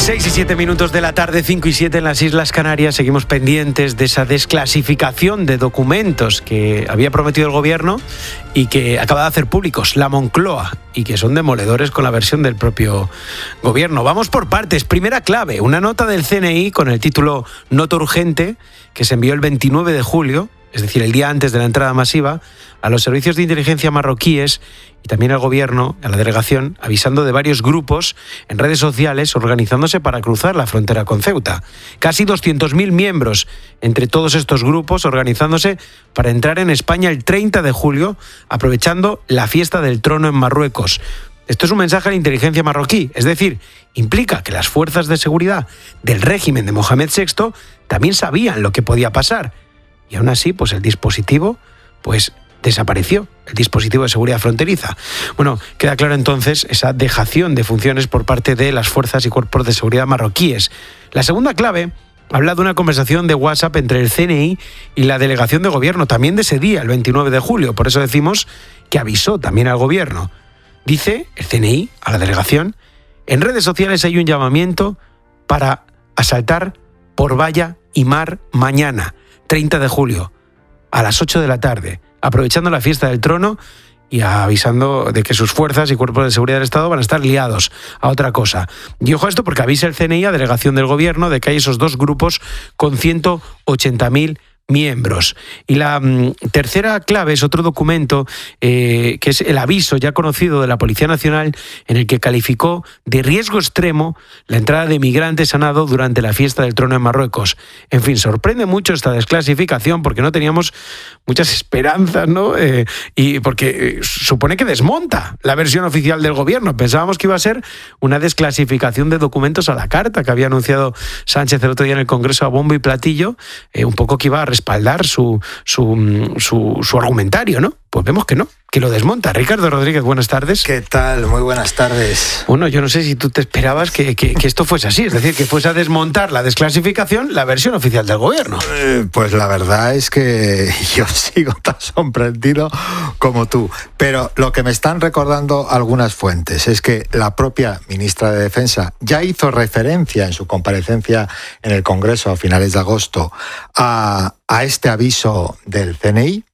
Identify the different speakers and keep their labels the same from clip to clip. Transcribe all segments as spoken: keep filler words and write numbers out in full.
Speaker 1: seis y siete minutos de la tarde, cinco y siete en las Islas Canarias. Seguimos pendientes de esa desclasificación de documentos que había prometido el gobierno y que acaba de hacer públicos la Moncloa y que son demoledores con la versión del propio gobierno. Vamos por partes. Primera clave, una nota del C N I con el título Nota urgente que se envió el veintinueve de julio, es decir, el día antes de la entrada masiva, a los servicios de inteligencia marroquíes y también al gobierno, a la delegación, avisando de varios grupos en redes sociales organizándose para cruzar la frontera con Ceuta. Casi doscientos mil miembros entre todos estos grupos organizándose para entrar en España el treinta de julio, aprovechando la fiesta del trono en Marruecos. Esto es un mensaje a la inteligencia marroquí, es decir, implica que las fuerzas de seguridad del régimen de Mohamed sexto también sabían lo que podía pasar. Y aún así, pues el dispositivo, pues desapareció, el dispositivo de seguridad fronteriza. Bueno, queda claro entonces esa dejación de funciones por parte de las fuerzas y cuerpos de seguridad marroquíes. La segunda clave habla de una conversación de WhatsApp entre el C N I y la delegación de gobierno, también de ese día, el veintinueve de julio. Por eso decimos que avisó también al gobierno. Dice el C N I a la delegación: en redes sociales hay un llamamiento para asaltar por valla y mar mañana, treinta de julio, a las ocho de la tarde, aprovechando la fiesta del trono y avisando de que sus fuerzas y cuerpos de seguridad del Estado van a estar liados a otra cosa. Y ojo a esto porque avisa el C N I a delegación del gobierno de que hay esos dos grupos con ciento ochenta mil miembros. Y la mm, tercera clave es otro documento eh, que es el aviso ya conocido de la Policía Nacional en el que calificó de riesgo extremo la entrada de migrantes a nado durante la fiesta del trono en Marruecos. En fin, sorprende mucho esta desclasificación porque no teníamos muchas esperanzas, ¿no? Eh, y porque eh, supone que desmonta la versión oficial del gobierno. Pensábamos que iba a ser una desclasificación de documentos a la carta que había anunciado Sánchez el otro día en el Congreso a bombo y platillo, eh, un poco que iba a respaldar su, su, su, su argumentario, ¿no? Pues vemos que no, que lo desmonta. Ricardo Rodríguez, buenas tardes.
Speaker 2: ¿Qué tal? Muy buenas tardes.
Speaker 1: Bueno, yo no sé si tú te esperabas que, que, que esto fuese así, es decir, que fuese a desmontar la desclasificación, la versión oficial del gobierno.
Speaker 2: Eh, pues la verdad es que yo sigo tan sorprendido como tú. Pero lo que me están recordando algunas fuentes es que la propia ministra de Defensa ya hizo referencia en su comparecencia en el Congreso a finales de agosto a, a este aviso del C N I.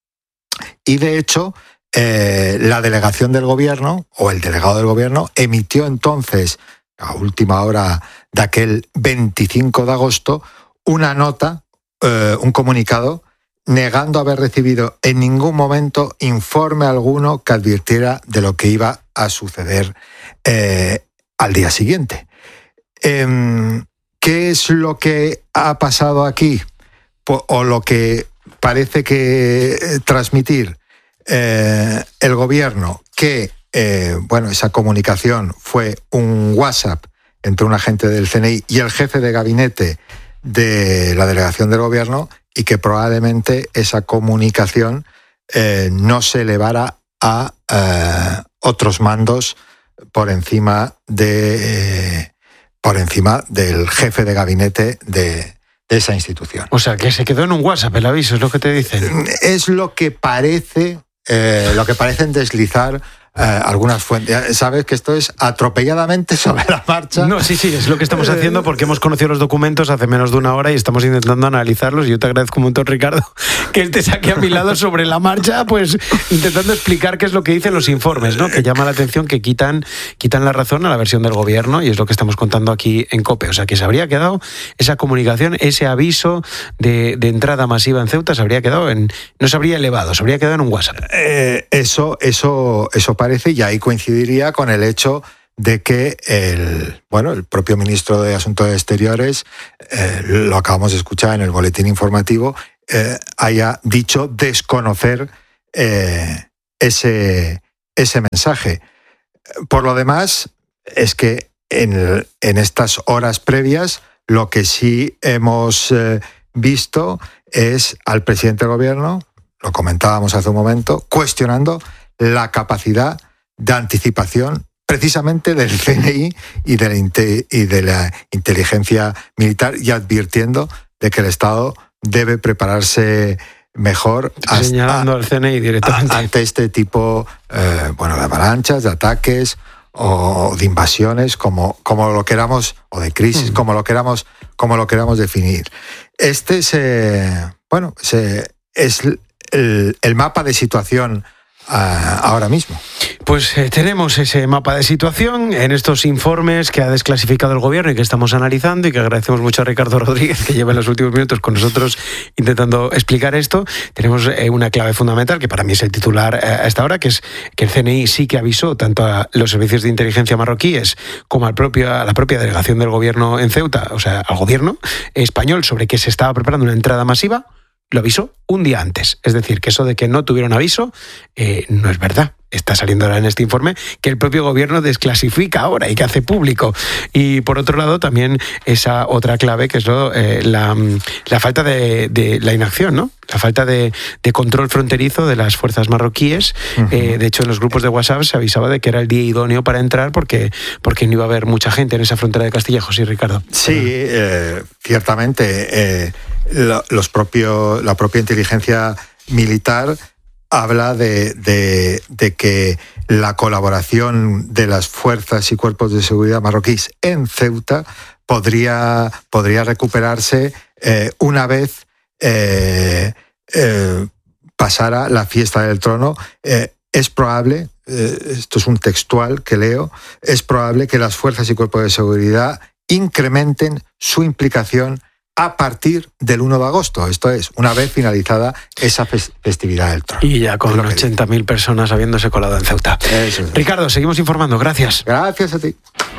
Speaker 2: Y de hecho, eh, la delegación del gobierno, o el delegado del gobierno, emitió entonces, a última hora de aquel veinticinco de agosto, una nota, eh, un comunicado, negando haber recibido en ningún momento informe alguno que advirtiera de lo que iba a suceder eh, al día siguiente. Eh, ¿Qué es lo que ha pasado aquí? O lo que parece que eh, transmitir eh, el gobierno, que eh, bueno, esa comunicación fue un WhatsApp entre un agente del C N I y el jefe de gabinete de la delegación del gobierno, y que probablemente esa comunicación eh, no se elevara a eh, otros mandos por encima de eh, por encima del jefe de gabinete de de esa institución.
Speaker 1: O sea, que se quedó en un WhatsApp el aviso, es lo que te dicen.
Speaker 2: Es lo que parece, eh, lo que parecen deslizar eh, algunas fuentes. Sabes que esto es atropelladamente sobre la marcha.
Speaker 1: No, sí, sí, es lo que estamos haciendo porque hemos conocido los documentos hace menos de una hora y estamos intentando analizarlos. Y yo te agradezco un montón, Ricardo, que estés aquí a mi lado sobre la marcha, pues intentando explicar qué es lo que dicen los informes, ¿no? Que llama la atención que quitan, quitan la razón a la versión del gobierno, y es lo que estamos contando aquí en COPE. O sea, que se habría quedado esa comunicación, ese aviso de, de entrada masiva en Ceuta, se habría quedado en, no se habría elevado, se habría quedado en un WhatsApp.
Speaker 2: Eh, eso, eso, eso parece, y ahí coincidiría con el hecho de que el, bueno, el propio ministro de Asuntos Exteriores, eh, lo acabamos de escuchar en el boletín informativo, eh, haya dicho desconocer eh, ese, ese mensaje. Por lo demás, es que en, en estas horas previas lo que sí hemos eh, visto es al presidente del gobierno, lo comentábamos hace un momento, cuestionando la capacidad de anticipación precisamente del C N I y de, la inte- y de la inteligencia militar, y advirtiendo de que el Estado debe prepararse mejor hasta,
Speaker 1: señalando al C N I directamente
Speaker 2: ante este tipo eh, bueno, de avalanchas, de ataques o de invasiones, como, como lo queramos, o de crisis, mm. como lo queramos, como lo queramos definir. Este es, eh, bueno, se, es el, el mapa de situación uh, ahora mismo.
Speaker 1: Pues eh, tenemos ese mapa de situación en estos informes que ha desclasificado el gobierno y que estamos analizando, y que agradecemos mucho a Ricardo Rodríguez, que lleva en los últimos minutos con nosotros intentando explicar esto. Tenemos eh, una clave fundamental, que para mí es el titular eh, a esta hora, que es que el C N I sí que avisó tanto a los servicios de inteligencia marroquíes como al propio, a la propia delegación del gobierno en Ceuta, o sea, al gobierno español, sobre que se estaba preparando una entrada masiva. Lo avisó un día antes. Es decir, que eso de que no tuvieron aviso eh, no es verdad. Está saliendo ahora en este informe que el propio gobierno desclasifica ahora y que hace público. Y por otro lado, también esa otra clave, que es lo, eh, la, la falta de, de la inacción, ¿no? La falta de, de control fronterizo de las fuerzas marroquíes. Uh-huh. Eh, de hecho, en los grupos de WhatsApp se avisaba de que era el día idóneo para entrar porque, porque no iba a haber mucha gente en esa frontera de Castillejo, ¿sí, Ricardo?
Speaker 2: Sí, eh, ciertamente. Eh, lo, los propios, la propia inteligencia militar habla de, de, de que la colaboración de las fuerzas y cuerpos de seguridad marroquíes en Ceuta podría, podría recuperarse eh, una vez eh, eh, pasara la fiesta del trono. Eh, es probable, eh, esto es un textual que leo, es probable que las fuerzas y cuerpos de seguridad incrementen su implicación a partir del uno de agosto, esto es, una vez finalizada esa festividad del trono.
Speaker 1: Y ya con ochenta mil personas habiéndose colado en Ceuta. Eso es. Ricardo, seguimos informando, gracias.
Speaker 2: Gracias a ti.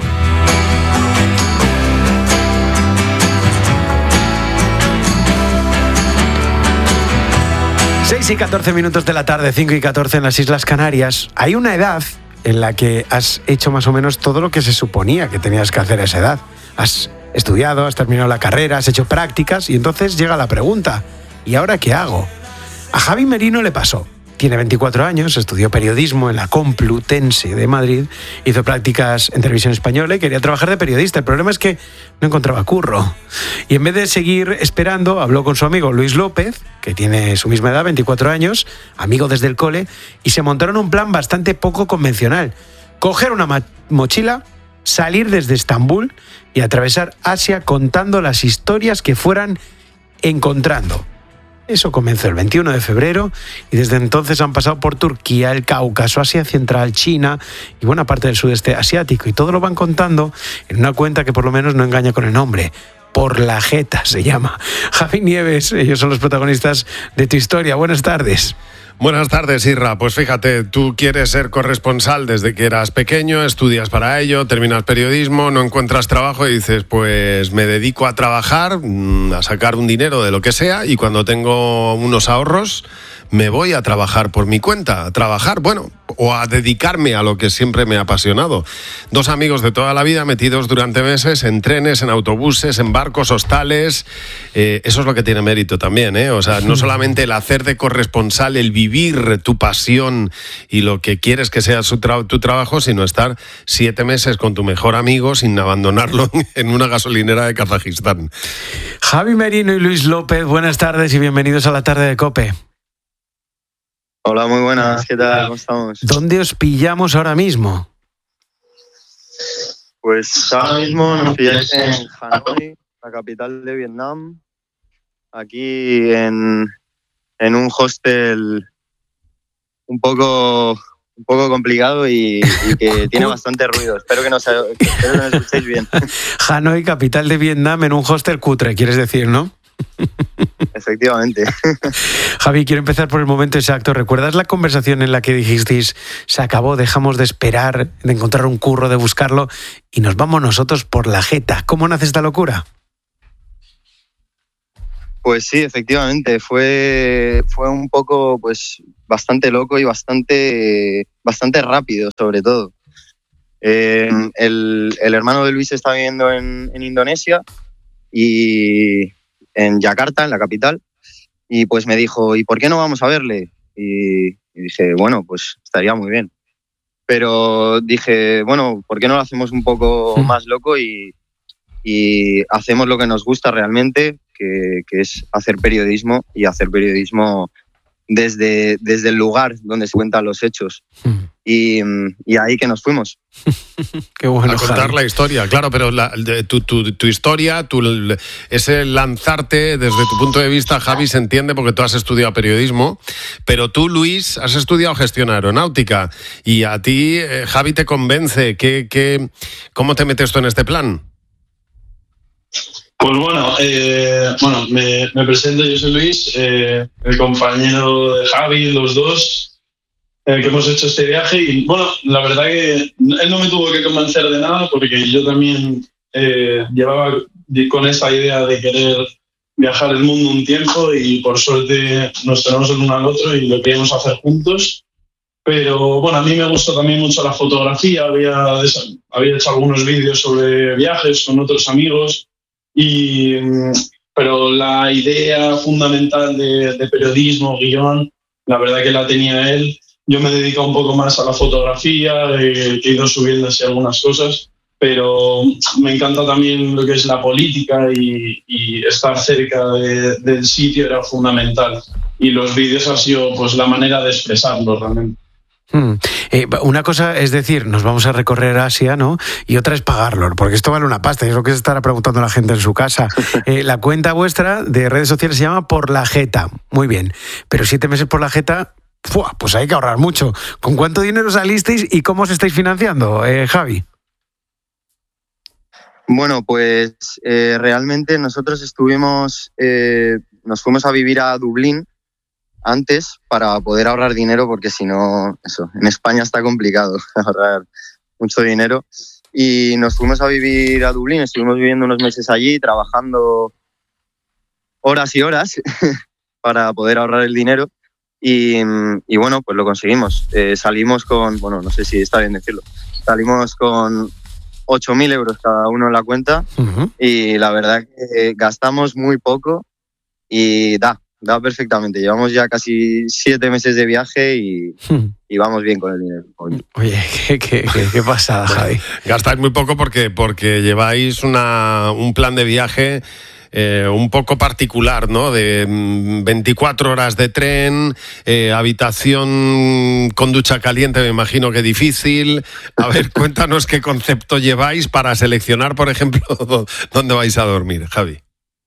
Speaker 1: seis y catorce minutos de la tarde, cinco y catorce en las Islas Canarias. Hay una edad en la que has hecho más o menos todo lo que se suponía que tenías que hacer a esa edad. Has estudiado, has terminado la carrera, has hecho prácticas, y entonces llega la pregunta: ¿y ahora qué hago? A Javi Merino le pasó. Tiene veinticuatro años, estudió periodismo en la Complutense de Madrid, hizo prácticas en Televisión Española y quería trabajar de periodista. El problema es que no encontraba curro. Y en vez de seguir esperando, habló con su amigo Luis López, que tiene su misma edad, veinticuatro años, amigo desde el cole, y se montaron un plan bastante poco convencional. Coger una ma- mochila, salir desde Estambul y atravesar Asia contando las historias que fueran encontrando. Eso comenzó el veintiuno de febrero y desde entonces han pasado por Turquía, el Cáucaso, Asia Central, China y buena parte del sudeste asiático. Y todo lo van contando en una cuenta que por lo menos no engaña con el nombre. Por la Jeta se llama. Javi Nieves, ellos son los protagonistas de tu historia. Buenas tardes.
Speaker 3: Buenas tardes, Irra. Pues fíjate, tú quieres ser corresponsal desde que eras pequeño, estudias para ello, terminas periodismo, no encuentras trabajo y dices, pues me dedico a trabajar, a sacar un dinero de lo que sea, y cuando tengo unos ahorros me voy a trabajar por mi cuenta, a trabajar, bueno, o a dedicarme a lo que siempre me ha apasionado. Dos amigos de toda la vida metidos durante meses en trenes, en autobuses, en barcos, hostales. Eh, eso es lo que tiene mérito también, ¿eh? O sea, no solamente el hacer de corresponsal, el vivir tu pasión y lo que quieres que sea su tra- tu trabajo, sino estar siete meses con tu mejor amigo sin abandonarlo en una gasolinera de Kazajistán.
Speaker 1: Javi Merino y Luis López, buenas tardes y bienvenidos a la tarde de COPE.
Speaker 4: Hola, muy buenas, ¿qué tal? ¿Cómo estamos?
Speaker 1: ¿Dónde os pillamos ahora mismo?
Speaker 4: Pues ahora mismo nos pilláis en Hanoi, la capital de Vietnam, aquí en, en un hostel un poco, un poco complicado y, y que tiene bastante ruido. Espero que nos, espero que nos escuchéis bien.
Speaker 1: Hanoi, capital de Vietnam, en un hostel cutre, quieres decir, ¿no?
Speaker 4: Efectivamente.
Speaker 1: Javi, quiero empezar por el momento exacto. ¿Recuerdas la conversación en la que dijisteis, se acabó, dejamos de esperar, de encontrar un curro, de buscarlo, y nos vamos nosotros por la Jeta? ¿Cómo nace esta locura?
Speaker 4: Pues sí, efectivamente. Fue, fue un poco, pues, bastante loco y bastante, bastante rápido, sobre todo. Eh, el, el hermano de Luis está viviendo en, en Indonesia y en Yakarta, en la capital, y pues me dijo, ¿y por qué no vamos a verle? Y, y dije, bueno, pues estaría muy bien. Pero dije, bueno, ¿por qué no lo hacemos un poco sí. más loco y, y hacemos lo que nos gusta realmente, que, que es hacer periodismo y hacer periodismo desde, desde el lugar donde se cuentan los hechos? Sí. y, y ahí que nos fuimos.
Speaker 1: Qué bueno,
Speaker 3: a contar
Speaker 1: Javi.
Speaker 3: la historia, claro, pero la, de, tu, tu, tu historia, tu, ese lanzarte desde tu punto de vista, Javi, se entiende porque tú has estudiado periodismo, pero tú, Luis, has estudiado gestión aeronáutica y a ti, eh, Javi, te convence. ¿Qué, qué, ¿Cómo te metes tú en este plan?
Speaker 5: Pues bueno, eh, bueno me, me presento, yo soy Luis, eh, el compañero de Javi, los dos, eh, que hemos hecho este viaje. Y bueno, la verdad que él no me tuvo que convencer de nada porque yo también eh, llevaba con esa idea de querer viajar el mundo un tiempo y por suerte nos tenemos el uno al otro y lo queríamos hacer juntos. Pero bueno, a mí me gusta también mucho la fotografía, había, había hecho algunos vídeos sobre viajes con otros amigos. Y, pero la idea fundamental de, de periodismo, guión, la verdad que la tenía él. Yo me dedico un poco más a la fotografía, eh, he ido subiendo así algunas cosas, pero me encanta también lo que es la política y, y estar cerca de, del sitio era fundamental. Y los vídeos han sido pues la manera de expresarlo realmente.
Speaker 1: Hmm. Eh, una cosa es decir, nos vamos a recorrer Asia, ¿no? Y otra es pagarlo, porque esto vale una pasta, y es lo que se estará preguntando la gente en su casa. Eh, la cuenta vuestra de redes sociales se llama Por la Jeta, muy bien, pero siete meses por la Jeta, ¡fua! Pues hay que ahorrar mucho. ¿Con cuánto dinero salisteis y cómo os estáis financiando, eh, Javi?
Speaker 4: Bueno, pues eh, realmente nosotros estuvimos, eh, nos fuimos a vivir a Dublín antes para poder ahorrar dinero, porque si no, eso, en España está complicado ahorrar mucho dinero. Y nos fuimos a vivir a Dublín, estuvimos viviendo unos meses allí, trabajando horas y horas para poder ahorrar el dinero. Y, y bueno, pues lo conseguimos. Eh, salimos con, bueno, no sé si está bien decirlo, salimos con ocho mil euros cada uno en la cuenta. Uh-huh. Y la verdad que gastamos muy poco y da. Da perfectamente. Llevamos ya casi siete meses de viaje y, hmm. y vamos bien con el dinero.
Speaker 1: Oye, qué, qué, qué, qué pasada, Javi.
Speaker 3: Gastáis muy poco porque, porque lleváis una, un plan de viaje eh, un poco particular, ¿no? De veinticuatro horas de tren, eh, habitación con ducha caliente, me imagino que difícil. A ver, cuéntanos qué concepto lleváis para seleccionar, por ejemplo, dónde vais a dormir, Javi.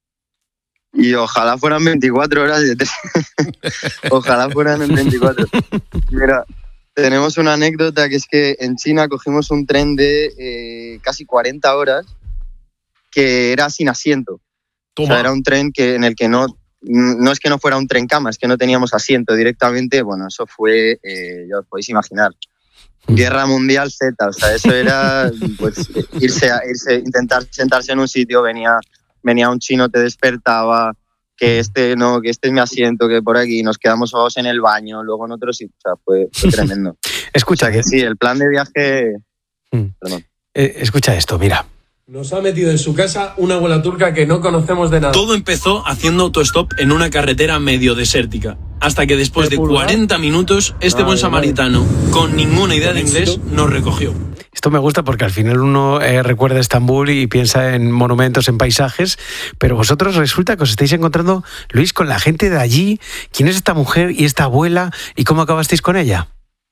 Speaker 4: Y ojalá fueran veinticuatro horas de tren. Ojalá fueran en veinticuatro. Mira, tenemos una anécdota que es que en China cogimos un tren de eh, casi cuarenta horas que era sin asiento. Toma. O sea, era un tren que, en el que no, no es que no fuera un tren cama, es que no teníamos asiento directamente. Bueno, eso fue, eh, ya os podéis imaginar, Guerra Mundial Z. O sea, eso era pues irse, a, irse, intentar sentarse en un sitio, venía... venía un chino, te despertaba, que este no, que este es mi asiento, que por aquí, nos quedamos solos en el baño, luego en otro sitio, o sea, fue, fue tremendo.
Speaker 1: Escucha,
Speaker 4: o sea, que sí, el plan de viaje...
Speaker 1: Mm. Perdón. Eh, escucha esto, mira.
Speaker 6: Nos ha metido en su casa una abuela turca que no conocemos de nada.
Speaker 7: Todo empezó haciendo autostop en una carretera medio desértica, hasta que después de cuarenta minutos, este ay, buen samaritano, ay. con ninguna idea de inglés, nos recogió.
Speaker 1: Esto me gusta porque al final uno eh, recuerda Estambul y piensa en monumentos, en paisajes, pero vosotros resulta que os estáis encontrando, Luis, con la gente de allí. ¿Quién es esta mujer y esta abuela y cómo acabasteis con ella?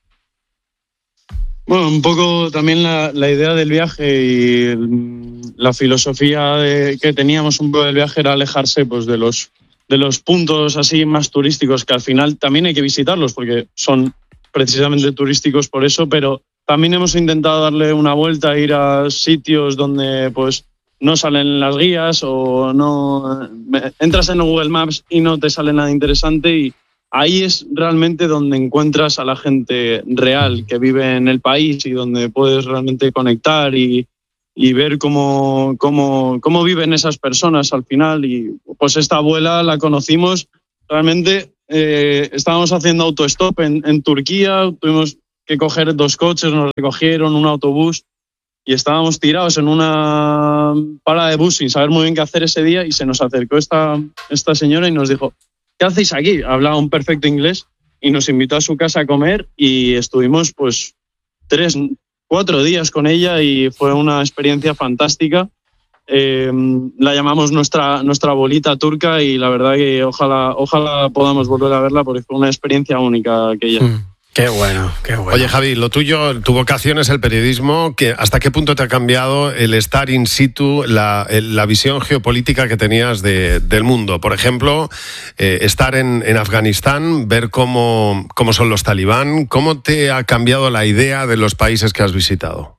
Speaker 5: Bueno, un poco también la, la idea del viaje y el, la filosofía de, que teníamos un poco del viaje era alejarse pues, de los, de los puntos así más turísticos, que al final también hay que visitarlos porque son precisamente turísticos por eso, pero también hemos intentado darle una vuelta, ir a sitios donde pues no salen las guías o no entras en Google Maps y no te sale nada interesante, y ahí es realmente donde encuentras a la gente real que vive en el país y donde puedes realmente conectar y, y ver cómo, cómo, cómo viven esas personas al final. Y pues esta abuela la conocimos realmente, eh, estábamos haciendo autostop en, en Turquía, tuvimos que coger dos coches, nos recogieron, un autobús, y estábamos tirados en una parada de bus sin saber muy bien qué hacer ese día, y se nos acercó esta, esta señora y nos dijo: ¿qué hacéis aquí? Hablaba un perfecto inglés y nos invitó a su casa a comer y estuvimos pues tres, cuatro días con ella y fue una experiencia fantástica. Eh, la llamamos nuestra, nuestra abuelita turca y la verdad que ojalá, ojalá podamos volver a verla porque fue una experiencia única aquella. Mm.
Speaker 1: Qué bueno, qué bueno.
Speaker 3: Oye, Javi, lo tuyo, tu vocación es el periodismo. ¿Qué, ¿Hasta qué punto te ha cambiado el estar in situ, la, el, la visión geopolítica que tenías de, del mundo? Por ejemplo, eh, estar en, en Afganistán, ver cómo, cómo son los talibán. ¿Cómo te ha cambiado la idea de los países que has visitado?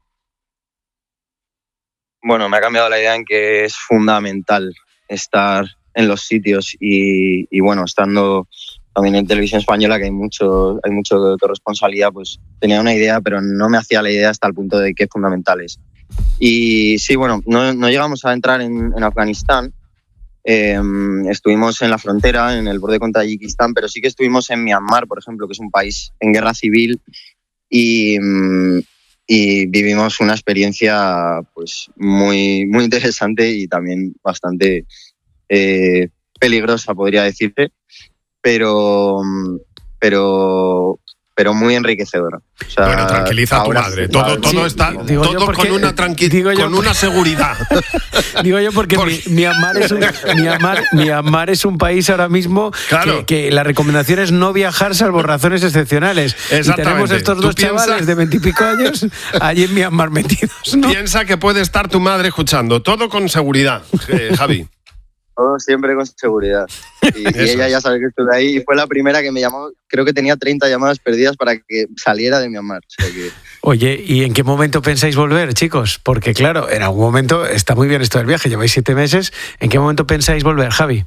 Speaker 4: Bueno, me ha cambiado la idea en que es fundamental estar en los sitios y, y bueno, estando también en Televisión Española, que hay mucho, hay mucho de corresponsabilidad, pues tenía una idea, pero no me hacía la idea hasta el punto de que es fundamental es. Y sí, bueno, no, no llegamos a entrar en, en Afganistán, eh, estuvimos en la frontera, en el borde con Tayikistán, pero sí que estuvimos en Myanmar, por ejemplo, que es un país en guerra civil, y, y vivimos una experiencia pues muy, muy interesante y también bastante eh, peligrosa, podría decirte. Pero, pero, pero muy enriquecedora. O sea,
Speaker 3: bueno, tranquiliza a tu madre. Todo, todo
Speaker 1: sí,
Speaker 3: está
Speaker 1: digo
Speaker 3: todo
Speaker 1: porque,
Speaker 3: con una tranquilidad, con una seguridad.
Speaker 1: Digo yo porque Por... Myanmar, es un, Myanmar, Myanmar es un país ahora mismo claro. que, que la recomendación es no viajar salvo razones excepcionales. Y tenemos estos dos piensas... chavales de veintipico años allí en Myanmar metidos, ¿no?
Speaker 3: Piensa que puede estar tu madre escuchando. Todo con seguridad, eh, Javi.
Speaker 4: Todo siempre con seguridad. Y, y ella ya sabe que estuve ahí y fue la primera que me llamó. Creo que tenía treinta llamadas perdidas para que saliera de Myanmar. O sea que...
Speaker 1: Oye, ¿y en qué momento pensáis volver, chicos? Porque claro, en algún momento está muy bien esto del viaje, lleváis siete meses. ¿En qué momento pensáis volver, Javi?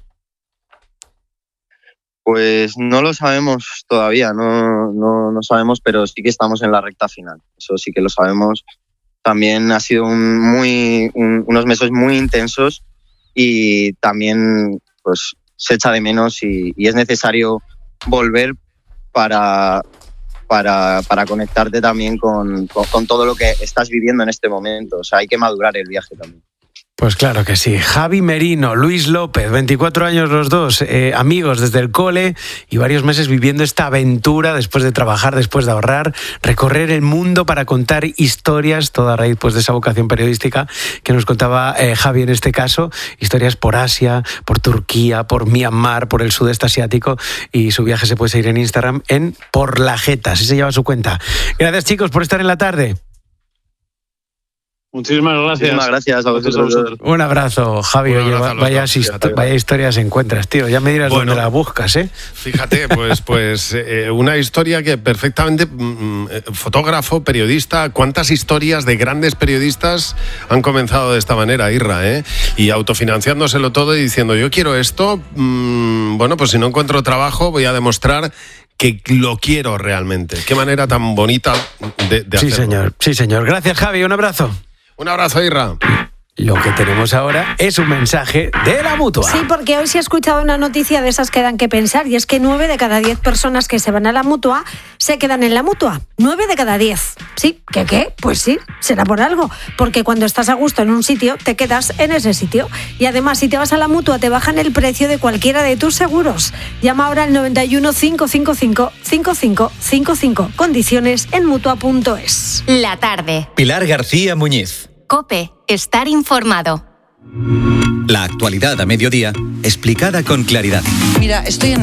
Speaker 4: Pues no lo sabemos todavía, no, no, no sabemos, pero sí que estamos en la recta final. Eso sí que lo sabemos. También ha sido un muy, un, unos meses muy intensos. Y también pues se echa de menos y, y es necesario volver para, para, para conectarte también con, con, con todo lo que estás viviendo en este momento. O sea, hay que madurar el viaje también.
Speaker 1: Pues claro que sí. Javi Merino, Luis López, veinticuatro años los dos, eh, amigos desde el cole y varios meses viviendo esta aventura después de trabajar, después de ahorrar, recorrer el mundo para contar historias, toda a raíz pues, de esa vocación periodística que nos contaba eh, Javi en este caso, historias por Asia, por Turquía, por Myanmar, por el sudeste asiático, y su viaje se puede seguir en Instagram en Por la Jeta, así se lleva su cuenta. Gracias, chicos, por estar en la tarde.
Speaker 5: Muchísimas gracias.
Speaker 4: Muchísimas gracias a vosotros. A vosotros.
Speaker 1: Un abrazo, Javi.
Speaker 3: Un
Speaker 1: Oye,
Speaker 3: abrazo
Speaker 1: vaya,
Speaker 3: dos,
Speaker 1: hist- vaya historias encuentras, tío. Ya me dirás bueno, dónde la buscas, ¿eh?
Speaker 3: Fíjate, pues, pues eh, una historia que perfectamente, mm, fotógrafo, periodista, cuántas historias de grandes periodistas han comenzado de esta manera, Irra, ¿eh? Y autofinanciándoselo todo y diciendo, yo quiero esto, mmm, bueno, pues si no encuentro trabajo voy a demostrar que lo quiero realmente. Qué manera tan bonita de, de
Speaker 1: sí,
Speaker 3: hacerlo. Sí,
Speaker 1: señor. Sí, señor. Gracias, Javi. Un abrazo.
Speaker 3: Un abrazo, Irra.
Speaker 1: Lo que tenemos ahora es un mensaje de la Mutua.
Speaker 8: Sí, porque hoy se ha escuchado una noticia de esas que dan que pensar, y es que nueve de cada diez personas que se van a la Mutua se quedan en la Mutua. Nueve de cada diez. ¿Sí? ¿Qué qué? Pues sí, será por algo. Porque cuando estás a gusto en un sitio, te quedas en ese sitio. Y además, si te vas a la Mutua, te bajan el precio de cualquiera de tus seguros. Llama ahora al noventa y uno, cinco cinco cinco, cinco cinco cinco cinco. Condiciones en Mutua punto es.
Speaker 9: La tarde.
Speaker 10: Pilar García Muñiz.
Speaker 9: COPE. Estar informado.
Speaker 10: La actualidad a mediodía, explicada con claridad.
Speaker 11: Mira, estoy en